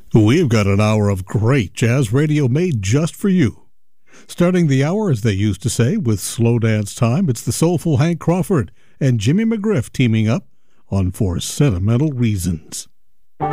We've got an hour of great jazz radio made just for you. Starting the hour, as they used to say, with slow dance time, it's the soulful Hank Crawford and Jimmy McGriff teaming up on For Sentimental Reasons.